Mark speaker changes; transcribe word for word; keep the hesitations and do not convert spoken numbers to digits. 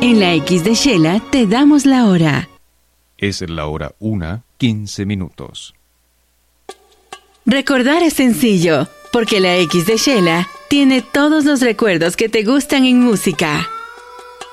Speaker 1: En la X de Shela te damos la hora.
Speaker 2: Es la hora una, quince minutos.
Speaker 1: Recordar es sencillo, porque la X de Shela tiene todos los recuerdos que te gustan en música.